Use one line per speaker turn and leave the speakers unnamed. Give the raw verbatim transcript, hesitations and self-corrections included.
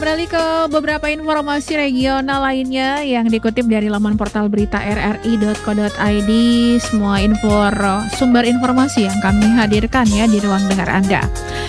Beralih ke beberapa informasi regional lainnya yang dikutip dari laman portal berita r r i dot co dot i d. Semua info sumber informasi yang kami hadirkan ya di ruang dengar Anda.